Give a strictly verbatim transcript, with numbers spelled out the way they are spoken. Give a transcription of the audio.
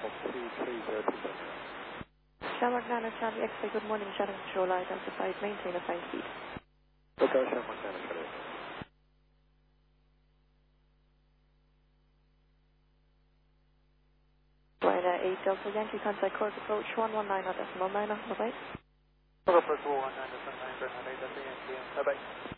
four two three zero two seven. Shamrock Niner, Charlie X-ray, good morning, Shadow Control, identified, maintain a fine speed. Okay, Shamrock Niner, Charlie. Ryder eight Delta Yankee, contact course approach one one nine, decimal nine, bye-bye. Approach one one nine, decimal nine, Bernard eight Delta Yankee, bye-bye.